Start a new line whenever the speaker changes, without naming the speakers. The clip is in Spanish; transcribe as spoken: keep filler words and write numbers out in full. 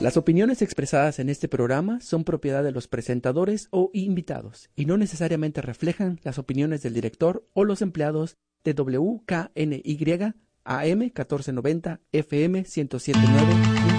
Las opiniones expresadas en este programa son propiedad de los presentadores o invitados y no necesariamente reflejan las opiniones del director o los empleados de W K N Y A M catorce noventa F M ciento siete punto nueve